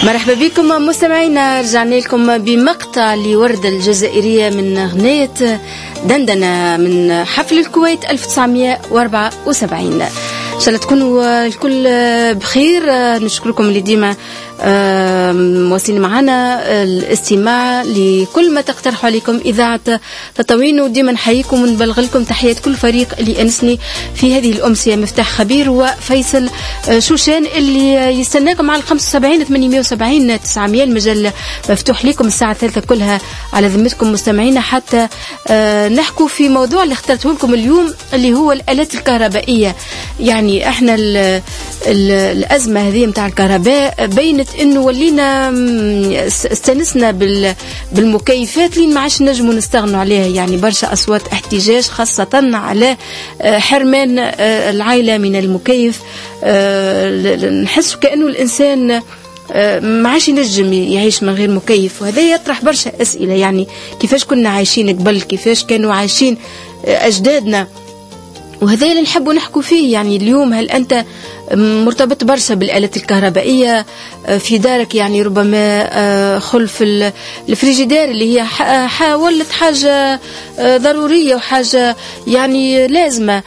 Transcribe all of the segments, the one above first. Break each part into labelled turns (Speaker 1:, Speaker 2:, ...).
Speaker 1: مرحبا بكم مستمعينا، رجعنا لكم بمقطع لوردة الجزائرية من أغنية دندنة من حفل الكويت 1974. إن شاء الله تكونوا الكل بخير. نشكركم اللي ديما مواصلين معنا الاستماع لكل ما تقترحوا عليكم إذاعة تطاوين، وديما نحييكم ونبلغ لكم تحيات كل فريق اللي أنسني في هذه الأمسية، مفتاح خبير وفيصل شوشان اللي يستناكم على 75 870 900. المجال مفتوح لكم الساعة 3 كلها على ذمتكم مستمعينا، حتى نحكوا في موضوع اللي اخترته لكم اليوم اللي هو الآلات الكهربائية. يعني احنا الأزمة هذه متاع الكهرباء بينت انه ولينا استنسنا بالمكيفات لين ما عادش نجموا نستغنوا عليها. يعني برشا اصوات احتجاج خاصة على حرمان العائلة من المكيف. نحس كأنه الانسان ما عادش ينجم يعيش من غير مكيف، وهذا يطرح برشا اسئلة. يعني كيفاش كنا عايشين قبل، كيفاش كانوا عايشين اجدادنا، وهذا اللي نحبوا نحكوا فيه. يعني اليوم هل أنت مرتبط برشا بالآلات الكهربائية في دارك؟ يعني ربما خلف الفريجيدير اللي هي ولت حاجة ضرورية وحاجة يعني لازمة.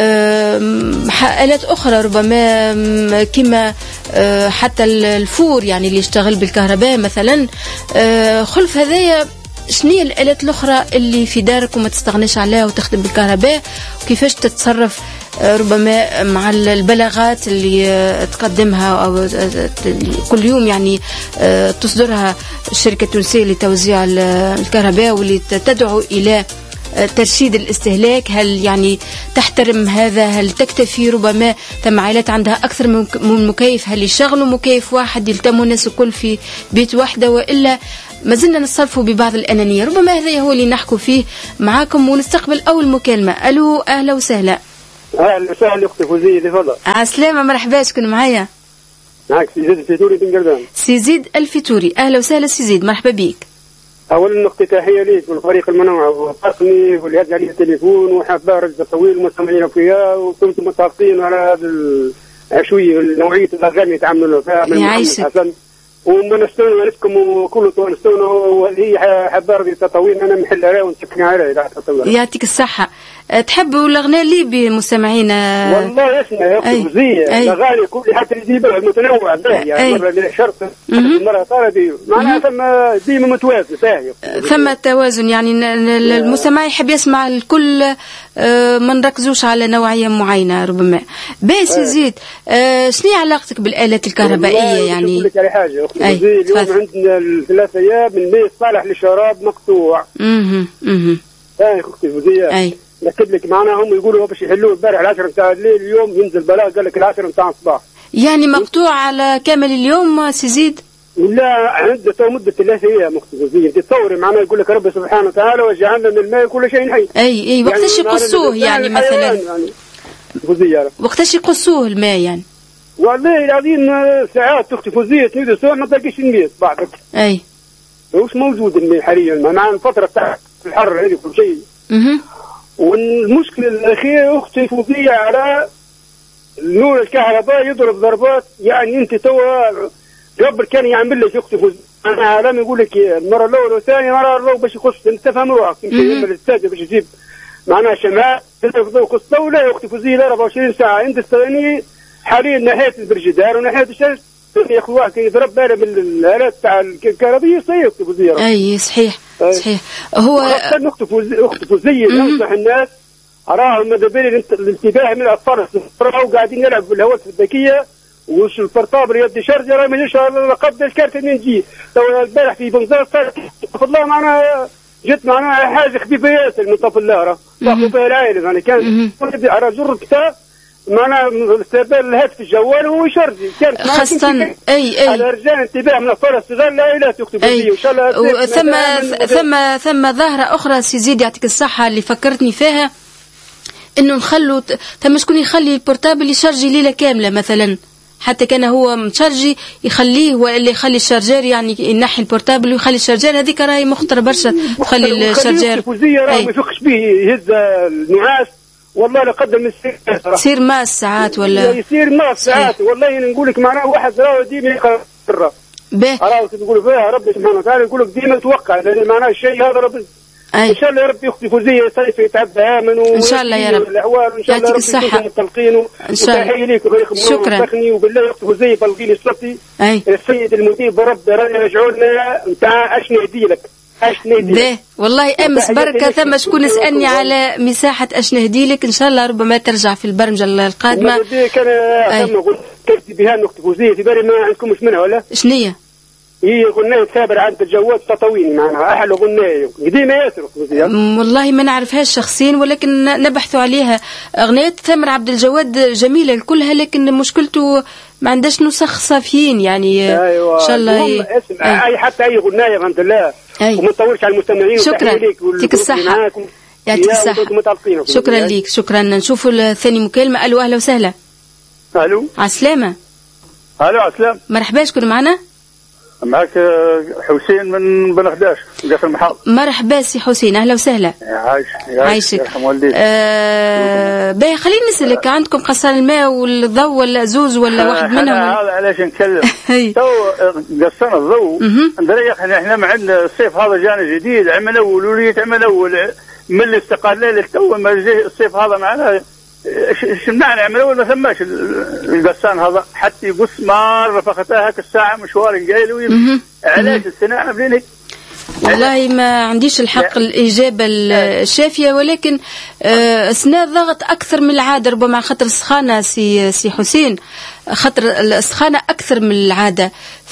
Speaker 1: آلات أخرى ربما كما حتى الفور يعني اللي يشتغل بالكهرباء مثلا. خلف هذايا شنية الآلات الأخرى اللي في دارك وما تستغنيش عليها وتخدم بالكهرباء، وكيفاش تتصرف ربما مع البلاغات اللي تقدمها أو كل يوم يعني تصدرها الشركة التونسية لتوزيع الكهرباء واللي تدعو إلى ترشيد الاستهلاك؟ هل يعني تحترم هذا؟ هل تكتفي؟ ربما ثم عائلات عندها أكثر من مكيف، هل يشغلوا مكيف واحد يلتموا الناس الكل في بيت واحدة، وإلا ما زلنا نتصرفوا ببعض الأنانية؟ ربما هذا هو اللي نحكوا فيه معاكم. ونستقبل أول مكالمة. ألو، أهلا وسهلا.
Speaker 2: أهلا وسهلا أختي فوزية، تفضل.
Speaker 1: عسلامة، مرحبا، شكون معايا؟
Speaker 2: معك سي زيد الفيتوري بن قردان.
Speaker 1: سي زيد الفيتوري، أهلا وسهلا سي زيد، مرحبا بيك.
Speaker 2: أولا أختي تحية ليك والفريق المنوع وقسمي واللي هز عليه التليفون، وحاب رجل طويل ومستمعين فيها، وكنتم متفقين على هذا العشوية نوعية الأغاني يتعاملوا فيها من محمد حسن ومنستون لكم وكل تونستون، وهي حبار تطوين انا محل عليه ونسكن عليه لا تطوين.
Speaker 1: يعطيك الصحه. تحبوا الاغنيه اللي بمستمعينا؟
Speaker 2: والله اسمع يا اختي فوزيه، الاغاني كل حتى يجيبها متنوع باهيه. مره شرط مره طربي معناها ثم ديما متوازن باهي،
Speaker 1: ثم توازن. يعني المستمع يحب يسمع الكل، ما نركزوش على نوعيه معينه ربما. بس يزيد شنو علاقتك بالآلات الكهربائيه؟ يعني
Speaker 2: نقول لك على حاجه اختي فوزيه، اليوم عندنا ال3 ايام من الماء الصالح للشراب مقطوع. باهي اختي فوزيه، نكتب لك معناها هم يقولوا باش يحلوه البارح 10 نتاع الليل، اليوم ينزل بلاغ قال لك 10 نتاع الصباح. يعني
Speaker 1: مقطوع على كامل اليوم سيزيد؟
Speaker 2: لا، عنده تو مده 3 ايام اختي فوزيه. تتصوري معناها يقول لك ربي سبحانه وتعالى وجعلنا من الماء كل شيء حي.
Speaker 1: اي وقتاش يقصوه يعني مثلا؟
Speaker 2: يعني فوزيه وقتاش
Speaker 1: يقصوه الماء يعني؟
Speaker 2: والله العظيم ساعات اختي فوزيه تريد السوق ما تلاقيش الماء بعدك. مش موجود الماء حاليا مع الفتره تاع الحر هذه كل شيء. والمشكله الاخيره اختي فوزيه على نور الكهرباء يضرب ضربات. يعني انت توا قبل كان يعمل لك اختي فوزيه، انا لم يقول لك المره الاولى والثانيه مره لو باش يخش انت تفهم روحك تمشي للاستاذ باش يجيب معناها شمال تقص لا يا اختي فوزيه 24 ساعه. انت استغني حاليا ناحيه البرجدار وناحيه الشمس يا اخي واحد يضرب باله بالالات تاع الكهربائيه صحيح اختي فوزيه.
Speaker 1: اي صحيح صحيح. هو
Speaker 2: اختي فوزيه ننصح الناس راهم ماذا بالي الانتباه من الاطفال راهو قاعدين يلعبوا بالهواتف الذكيه وش البرطابل يدي شارجه راه ما يجيش قبل الكارت اللي نجي. تو البارح في بنزار والله معنا جت معنا حاجه خفيفه ياسر من طرف الله راه تاخذ فيها العائله. يعني كان على زر الكتاب معنا استقبال الهاتف الجوال وهو يشرجي كان
Speaker 1: خاصة اي
Speaker 2: على رجال انتباه من الاطفال الصغار العائلات يكتب فيه وان شاء الله.
Speaker 1: ثم ظاهره اخرى سي زيد يعطيك الصحه اللي فكرتني فيها، انه نخلوا ثم شكون يخلي البورتابل يشرجي ليله كامله مثلا، حتى كان هو مشارجي يخليه ولا يخلي الشارجر، يعني ينحي البورتابل ويخلي الشارجر. هذيك راهي مخطره برشا تخلي الشارجر
Speaker 2: ما يفكش به يهز النعاس والله لقدم
Speaker 1: يصير ماس ساعات ولا
Speaker 2: يصير ماس ساعات. والله نقول لك معناه واحد راه ديما يقرا أراك تقول فيها ربي سبحانه وتعالى يقول لك ديما توقع، لأن معناه الشيء هذا ربي إن شاء الله يا ربي يختي فوزية صيف يتعب آمن
Speaker 1: إن شاء الله يا رب.
Speaker 2: يعطيك الصحة.
Speaker 1: إن شاء الله.
Speaker 2: شكرا. وبالله يختي فوزية بلغيني صفتي السيد المدير برب راني رجعونا نتاع أش نهدي لك.
Speaker 1: والله أمس بركة ثم شكون يسألني على مساحة أش نهدي لك، إن شاء الله ربما ترجع في البرمجة القادمة.
Speaker 2: كان قلت بها نختي فوزية في بالي ما عندكم مش منها ولا؟
Speaker 1: شنية؟
Speaker 2: هي غناية ثابر عند الجواد تطويني معناها أحلى غناية قديمة ياسر.
Speaker 1: والله ما نعرفهاش شخصيا، ولكن نبحثوا عليها. أغنية ثامر عبد الجواد جميلة الكلها، لكن مشكلته ما عندهاش نسخ صافيين يعني.
Speaker 2: أيوة.
Speaker 1: إن شاء الله
Speaker 2: أي حتى أي غناية الحمد لله. وما نطولش على المستمعين.
Speaker 1: شكرا، يعطيك الصحة. يعطيك الصحة. شكرا ليك. شكرا. نشوفوا الثاني مكالمة. ألو أهلا وسهلا.
Speaker 2: ألو
Speaker 1: عسلامة.
Speaker 2: ألو عسلام.
Speaker 1: مرحبا، شكون معنا؟
Speaker 2: معك حسين من بن خداش قصر المحافظ.
Speaker 1: مرحبا سي حسين، اهلا وسهلا.
Speaker 2: عايشك. يرحم والديك.
Speaker 1: باهي خليني نسألك، عندكم قصان الماء والضوء ولا زوز ولا واحد منهم؟
Speaker 2: هذا علاش نتكلم. تو قصنا الضوء عندنا احنا ما عندنا الصيف هذا جانا جديد، عمل اول وليت عمل اول من الاستقلال للتو ما جه الصيف هذا معنا شمعنا عمل اول ما ثماش القصان هذا حتى يقص مار رفقتها هاك الساعه مشوار قايل علاش السنه عاملين هيك.
Speaker 1: والله ما عنديش الحق الإجابة الشافية، ولكن السنة ضغط أكثر من العادة، ربما خاطر السخانة سي حسين، خاطر السخانة أكثر من العادة.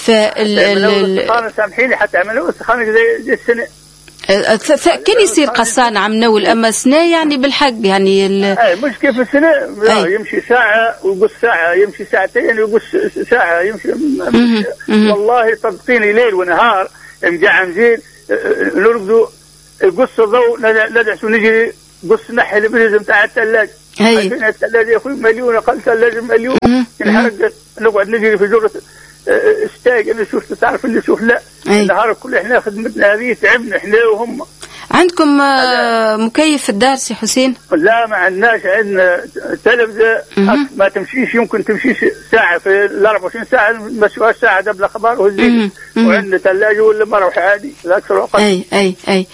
Speaker 2: السخانة سامحيني حتى عملوا السخانة زي السنة.
Speaker 1: كان يصير قصان عم نول، أما سنة يعني بالحق يعني
Speaker 2: مش كيف السنة. يمشي ساعة ويقص ساعة، يمشي ساعتين ويقص ساعة، يمشي والله صدقيني ليل ونهار مجعم زين نرقدوا قص الضوء ندعسوا نجري قص نحي البريز متاع الثلاجة. الثلاجة يا أخوي مليون، أقل ثلاجة مليون. نحرق نقعد نجري في جرة استاج. أنا شفت تعرف اللي شوف لا النهار كله إحنا خدمتنا هذه تعبنا إحنا وهم.
Speaker 1: عندكم مكيف في الدار سي حسين؟
Speaker 2: لا ما عندناش، عندنا تلفزة ما تمشيش، يمكن تمشيش ساعة في ال 24 ساعة مشوار ساعة دبل خبر وزيد. وعندنا ثلاجة ولا مروحة عادي الأكثر وقت.
Speaker 1: أي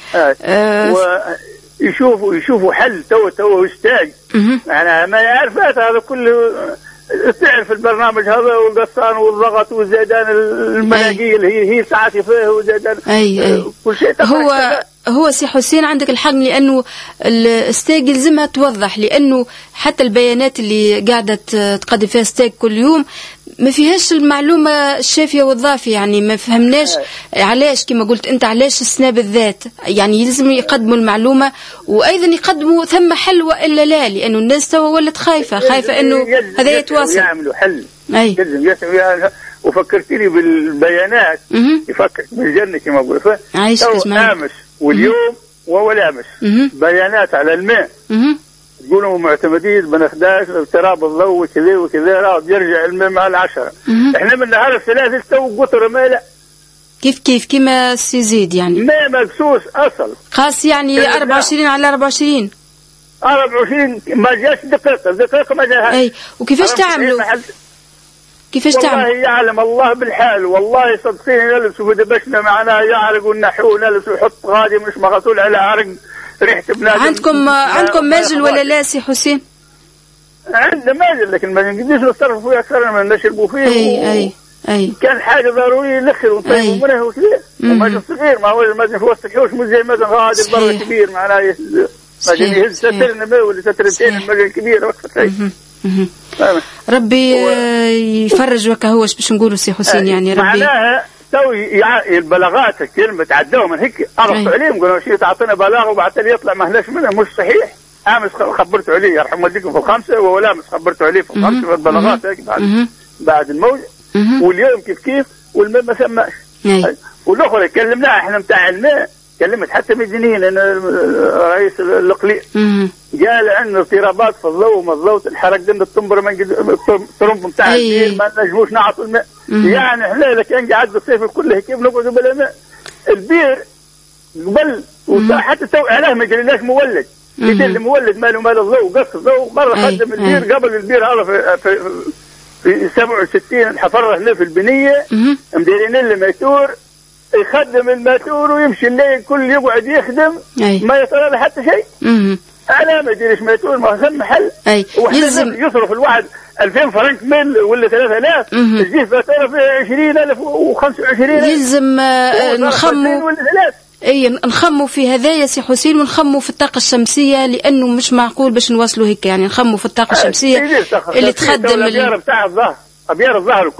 Speaker 2: ويشوفوا حل تو يستاج. أنا ما يعرف هذا كله. تعرف البرنامج هذا والقصان والضغط والزيدان المناقيل هي ساعات فيه وزيدان. كل شيء
Speaker 1: هو سي حسين عندك الحق، لأنه الستاج يلزمها توضح، لأنه حتى البيانات اللي قاعدة تقدم فيها ستاج كل يوم ما فيهاش المعلومة الشافية والضافية، يعني ما فهمناش علاش كما قلت أنت علاش السنة بالذات، يعني يلزم يقدموا المعلومة وأيضا يقدموا ثم حل وإلا لا، لأنه الناس توا ولت خايفة أنه هذا يتواصل.
Speaker 2: يعملوا حل يلزم وفكرتني بالبيانات يفكر بالجنة كما قلت. أمس واليوم وهو لامس بيانات على الماء يقولوا معتمدين بن خداش اضطراب الضوء وكذا وكذا، راه بيرجع الماء مع 10. احنا من نهار الثلاث تو قطر ما لا
Speaker 1: كيف كما يزيد يعني
Speaker 2: ماء مقصوص اصل خاص
Speaker 1: يعني 24 على 24
Speaker 2: ما جاش دقيقة ما جاها.
Speaker 1: اي وكيفاش تعملوا؟ كيفاش تعمل؟
Speaker 2: والله يعلم الله بالحال، والله صدقيني نلبسوا في دبشنا معناها يعرق ونحو نلبسوا يحط غادي مش مغسول على عرق ريحة بنادم.
Speaker 1: عندكم ماجل ولا لا سي حسين؟
Speaker 2: عندنا ماجل لكن ما نقدرش نصرفوا فيه أكثر من نشربوا فيه.
Speaker 1: أي
Speaker 2: كان حاجة ضرورية نخر ونطيبوا منه وكذا. وماجل صغير ما هو الماجل في وسط الحوش مش زي ماجل غادي البر كبير معناه ماجل يهز سترنا ما ولا سترتين الماجل الكبير وقت شيء.
Speaker 1: ربي يفرج وكهوش باش نقولوا سي حسين يعني ربي
Speaker 2: معناها تو البلاغات الكلمة تعدوا من هيك عرفت عليهم قالوا شيء تعطينا بلاغ وبعد تالي يطلع ما هلاش منه مش صحيح. امس خبرت عليه يرحم والديكم في الخمسة وهو لامس خبرت عليه في الخمسة في البلاغات هيك بعد الموج. واليوم كيف والماء ما سماش. والاخر كلمناه احنا نتاع الماء كلمت حتى مدنيين انا رئيس الاقليم قال عندنا اضطرابات في الضوء وما الضوء الحرق عندنا الطنبر الطرمب نتاع البير ما نجموش نعطوا الماء. يعني احنا اذا كان قاعد الصيف كله كيف نقعدوا بلا ماء؟ البير قبل وحتى تو علاه ما قالناش مولد اللي مولد ماله مال الضوء قص الضوء برا خدم البير قبل البير هذا
Speaker 3: في 67 حفرنا هنا في البنيه مديرين له ماتور، يخدم الماتور ويمشي الليل كل يقعد يخدم ما يصير له حتى شيء. انا ما ادريش ماتور ما هم محل
Speaker 1: يلزم
Speaker 3: يصرف الواحد 2000 فرنك ميل ولا 3000 تجيه فاتوره في 20,000 و25,000
Speaker 1: يلزم نخموا في هذايا سي حسين، ونخموا في الطاقة الشمسية، لأنه مش معقول باش نوصلوا هيك يعني نخموا في الطاقة الشمسية اللي تخدم
Speaker 3: أبيار بتاع الظهر، أبيار الظهر